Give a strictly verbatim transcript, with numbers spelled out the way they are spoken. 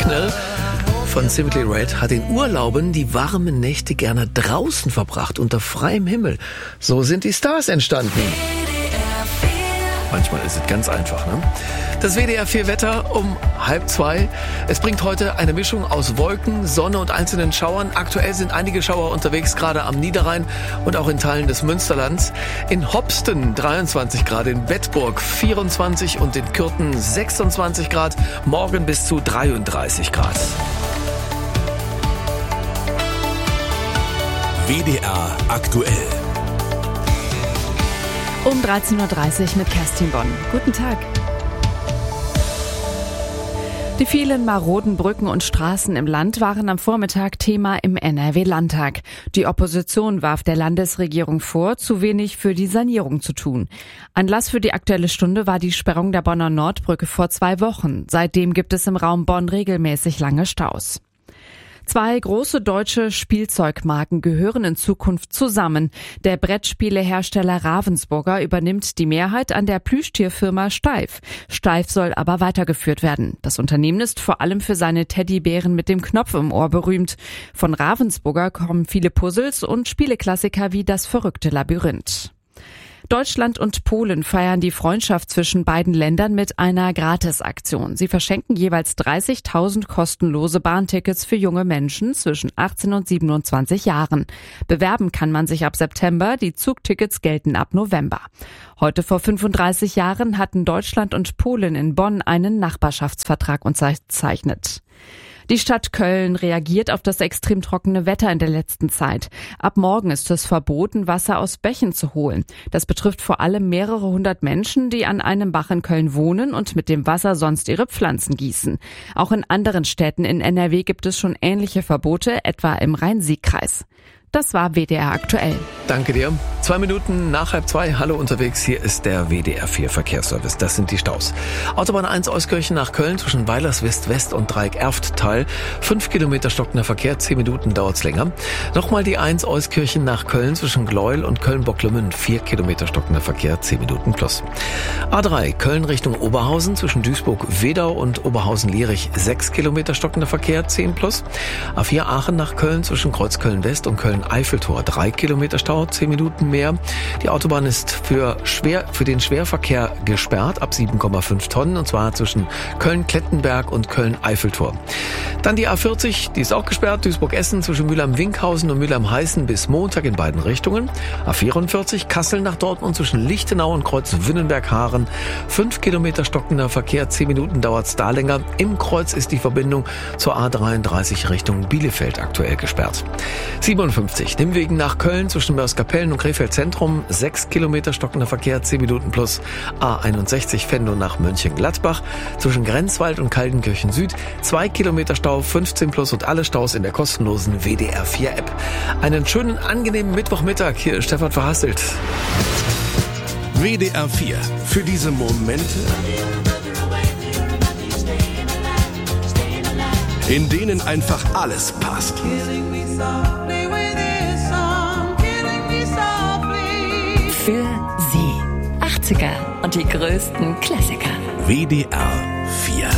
Emotional von Simply Red hat in Urlauben die warmen Nächte gerne draußen verbracht, unter freiem Himmel. So sind die Stars entstanden. Manchmal ist es ganz einfach, ne? Das W D R vier Wetter um halb zwei. Es bringt heute eine Mischung aus Wolken, Sonne und einzelnen Schauern. Aktuell sind einige Schauer unterwegs, gerade am Niederrhein und auch in Teilen des Münsterlands. In Hopsten dreiundzwanzig Grad, in Bedburg vierundzwanzig und in Kürten sechsundzwanzig Grad. Morgen bis zu dreiunddreißig Grad. W D R aktuell. Um dreizehn Uhr dreißig mit Kerstin Bonn. Guten Tag. Die vielen maroden Brücken und Straßen im Land waren am Vormittag Thema im N R W-Landtag. Die Opposition warf der Landesregierung vor, zu wenig für die Sanierung zu tun. Anlass für die Aktuelle Stunde war die Sperrung der Bonner Nordbrücke vor zwei Wochen. Seitdem gibt es im Raum Bonn regelmäßig lange Staus. Zwei große deutsche Spielzeugmarken gehören in Zukunft zusammen. Der Brettspielehersteller Ravensburger übernimmt die Mehrheit an der Plüschtierfirma Steiff. Steiff soll aber weitergeführt werden. Das Unternehmen ist vor allem für seine Teddybären mit dem Knopf im Ohr berühmt. Von Ravensburger kommen viele Puzzles und Spieleklassiker wie Das verrückte Labyrinth. Deutschland und Polen feiern die Freundschaft zwischen beiden Ländern mit einer Gratisaktion. Sie verschenken jeweils dreißigtausend kostenlose Bahntickets für junge Menschen zwischen achtzehn und siebenundzwanzig Jahren. Bewerben kann man sich ab September, die Zugtickets gelten ab November. Heute vor fünfunddreißig Jahren hatten Deutschland und Polen in Bonn einen Nachbarschaftsvertrag unterzeichnet. Die Stadt Köln reagiert auf das extrem trockene Wetter in der letzten Zeit. Ab morgen ist es verboten, Wasser aus Bächen zu holen. Das betrifft vor allem mehrere hundert Menschen, die an einem Bach in Köln wohnen und mit dem Wasser sonst ihre Pflanzen gießen. Auch in anderen Städten in N R W gibt es schon ähnliche Verbote, etwa im Rhein-Sieg-Kreis. Das war W D R aktuell. Danke dir. Zwei Minuten nach halb zwei. Hallo unterwegs. Hier ist der W D R vier Verkehrsservice. Das sind die Staus. Autobahn eins Euskirchen nach Köln zwischen Weilerswist West und Dreieck Erfttal. Fünf Kilometer stockender Verkehr. Zehn Minuten dauert's länger. Nochmal die eins Euskirchen nach Köln zwischen Gleuel und Köln-Bocklemünd. Vier Kilometer stockender Verkehr. Zehn Minuten plus. A drei Köln Richtung Oberhausen zwischen Duisburg-Wedau und Oberhausen-Lierich. Sechs Kilometer stockender Verkehr. Zehn plus. A vier Aachen nach Köln zwischen Kreuzköln West und Köln Eiffeltor, drei Kilometer Stau, zehn Minuten mehr. Die Autobahn ist für schwer, für den Schwerverkehr gesperrt, ab sieben Komma fünf Tonnen, und zwar zwischen Köln-Klettenberg und Köln-Eiffeltor. Dann die A vierzig, die ist auch gesperrt, Duisburg-Essen zwischen Mülheim-Winkhausen und Mülheim-Heißen bis Montag in beiden Richtungen. A vierundvierzig, Kassel nach Dortmund zwischen Lichtenau und Kreuz Wünnenberg-Haaren. fünf Kilometer stockender Verkehr, zehn Minuten dauert's da länger. Im Kreuz ist die Verbindung zur A dreiunddreißig Richtung Bielefeld aktuell gesperrt. siebenundfünfzig, Nimmwegen nach Köln zwischen Mörskapellen und Krefeld Zentrum, sechs Kilometer stockender Verkehr, zehn Minuten plus. A einundsechzig, Venlo nach Mönchengladbach zwischen Grenzwald und Kaltenkirchen Süd, zwei Kilometer Stau, fünfzehn plus, und alle Staus in der kostenlosen W D R vier App. Einen schönen, angenehmen Mittwochmittag. Hier ist Stefan Verhasselt. W D R vier. Für diese Momente, in denen einfach alles passt. Für Sie. achtziger und die größten Klassiker. W D R vier.